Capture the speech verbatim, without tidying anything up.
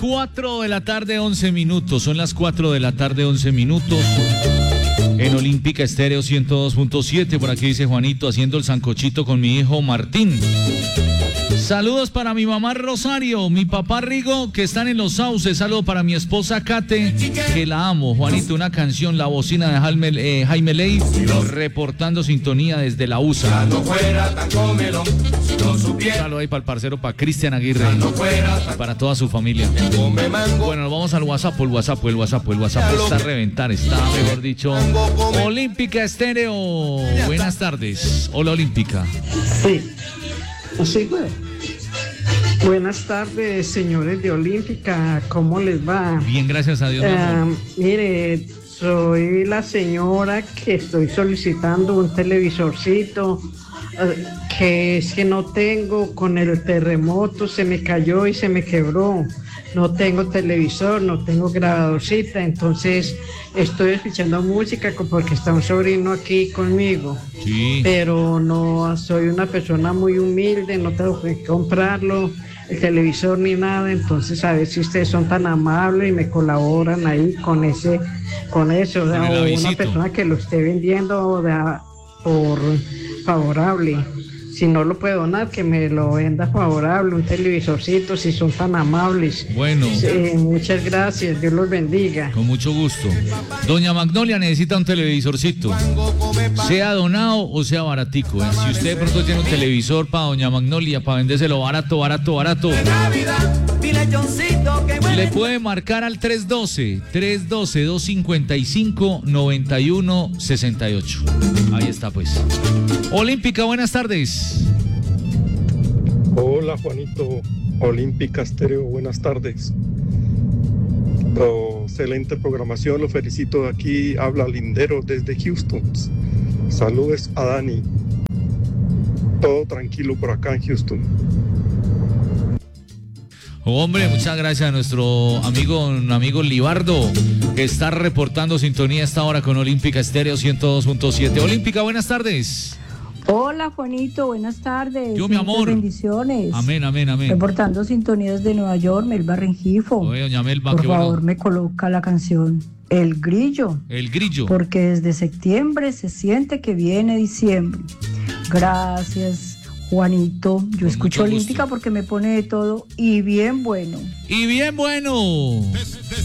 cuatro de la tarde, once minutos. Son las cuatro de la tarde, once minutos. En Olímpica Estéreo ciento dos punto siete. Por aquí dice Juanito, haciendo el sancochito con mi hijo Martín. Saludos para mi mamá Rosario, mi papá Rigo, que están en Los Sauces. Saludos para mi esposa Kate, que la amo. Juanito, una canción, La Bocina de Jaime, eh, Jaime Ley, reportando sintonía desde la U S A. Saludos ahí para el parcero, para Cristian Aguirre, y para toda su familia. Bueno, nos vamos al WhatsApp, el WhatsApp, el WhatsApp, el WhatsApp está a reventar, está, mejor dicho. Olímpica Estéreo, buenas tardes. Hola, Olímpica. Sí, sí, güey. Buenas tardes, señores de Olímpica, ¿cómo les va? Bien, gracias a Dios. Uh, mire, soy la señora que estoy solicitando un televisorcito, uh, que es que no tengo, con el terremoto se me cayó y se me quebró. No tengo televisor, no tengo grabadorcita, entonces estoy escuchando música porque está un sobrino aquí conmigo. Sí. Pero no, soy una persona muy humilde, no tengo que comprarlo, el televisor ni nada, entonces a ver si ustedes son tan amables y me colaboran ahí con ese, con eso, o, sea, o una persona que lo esté vendiendo o sea, por favorable. Si no lo puedo donar, que me lo venda favorable, un televisorcito, si son tan amables. Bueno. Eh, muchas gracias, Dios los bendiga. Con mucho gusto. Doña Magnolia necesita un televisorcito, sea donado o sea baratico, ¿eh? Si usted de pronto tiene un televisor para Doña Magnolia, para vendérselo barato, barato, barato, le puede marcar al tres uno dos, tres uno dos, dos cinco cinco, nueve uno seis ocho. Ahí está, pues. Olímpica, buenas tardes. Hola, Juanito. Olímpica Estéreo, buenas tardes. Oh, excelente programación, lo felicito. Aquí habla Lindero desde Houston. Saludos a Dani. Todo tranquilo por acá en Houston. Hombre, muchas gracias a nuestro amigo, amigo Libardo, que está reportando sintonía a esta hora con Olímpica Estéreo ciento dos punto siete. Olímpica, buenas tardes. Hola, Juanito, buenas tardes. Yo, mi amor. Bendiciones. Amén, amén, amén. Reportando sintonías de Nueva York, Melba Rengifo. Oye, doña Melba, por qué favor, bueno. me coloca la canción El Grillo. El Grillo. Porque desde septiembre se siente que viene diciembre. Gracias, Juanito. Yo Con escucho mucho Olímpica gusto. porque me pone de todo y bien bueno. Y bien bueno.